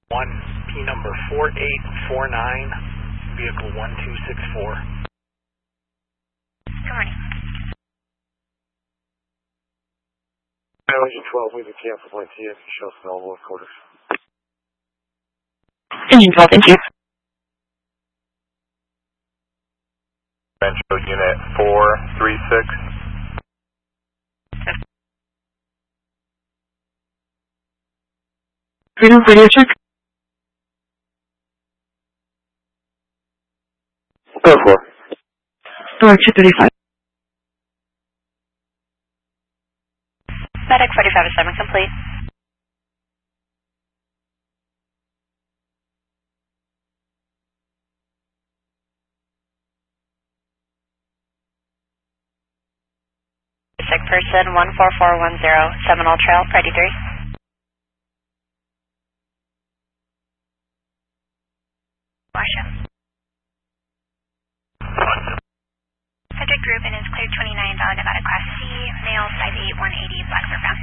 1, P number 4849, vehicle 1264. Good morning. Engine 12, leave the cancel point to you. Show us all lower quarters. Engine 12, thank you. Metro Unit 436. Radio check. Go for it. Door 235. Medic 45-7 complete. Sick person 14410, Seminole Trail, Priority 3. Marcia. Subject group and is cleared 29, valid Nevada Class C, male, 5'8", 180, black or brown.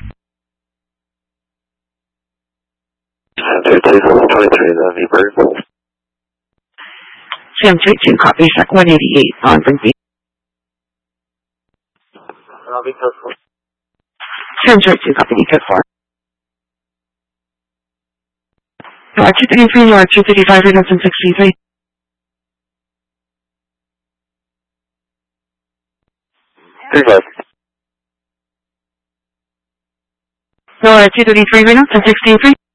23, the V-Bird. Sam 22, copy, sec 188 on Brinkley. I'll be careful. Sam 22, copy, code 4. Door 233, door 235, Redemption 63. Door 233, Redemption 63.